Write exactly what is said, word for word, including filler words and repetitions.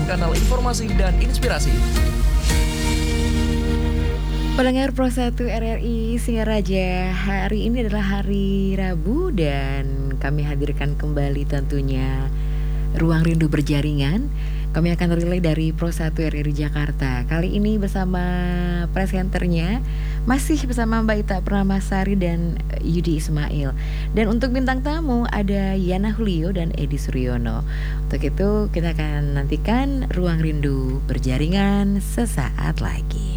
kanal informasi dan inspirasi. Pendengar Pro satu R R I Singaraja, hari ini adalah hari Rabu dan kami hadirkan kembali tentunya Ruang Rindu Berjaringan. Kami akan relay dari Pro satu R R I Jakarta. Kali ini bersama presenternya masih bersama Mbak Ita Pramasari dan Yudi Ismail. Dan untuk bintang tamu ada Yana Julio dan Edi Suryono. Untuk itu kita akan nantikan Ruang Rindu Berjaringan sesaat lagi.